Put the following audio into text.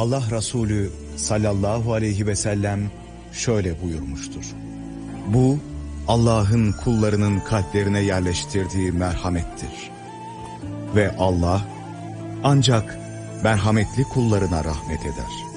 Allah Resulü sallallahu aleyhi ve sellem şöyle buyurmuştur. Bu Allah'ın kullarının kalplerine yerleştirdiği merhamettir. Ve Allah ancak merhametli kullarına rahmet eder.